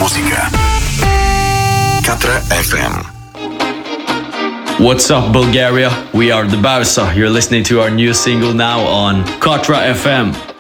música. Katra FM. What's up, Bulgaria? We are the Bausa. You're listening to our new single now on Katra FM.